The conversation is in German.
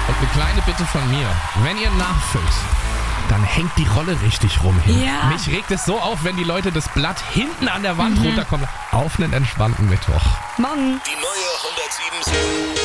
Und eine kleine Bitte von mir. Wenn ihr nachfüllt, dann hängt die Rolle richtig rum hin. Ja. Mich regt es so auf, wenn die Leute das Blatt hinten an der Wand runterkommen. Auf einen entspannten Mittwoch. Morgen. Die neue 107.7